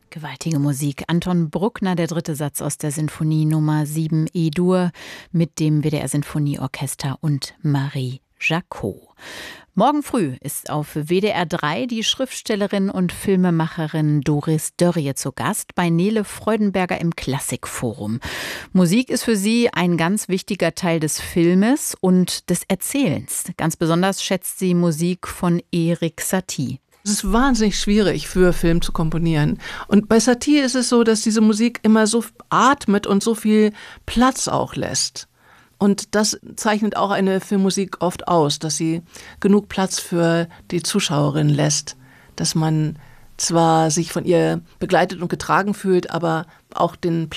Gewaltige Musik. Anton Bruckner, der dritte Satz aus der Sinfonie Nummer 7 E-Dur mit dem WDR Sinfonieorchester und Marie Jacot. Morgen früh ist auf WDR 3 die Schriftstellerin und Filmemacherin Doris Dörrie zu Gast bei Nele Freudenberger im Klassikforum. Musik ist für sie ein ganz wichtiger Teil des Filmes und des Erzählens. Ganz besonders schätzt sie Musik von Erik Satie. Es ist wahnsinnig schwierig für Film zu komponieren. Und bei Satie ist es so, dass diese Musik immer so atmet und so viel Platz auch lässt. Und das zeichnet auch eine Filmmusik oft aus, dass sie genug Platz für die Zuschauerin lässt. Dass man zwar sich von ihr begleitet und getragen fühlt, aber auch den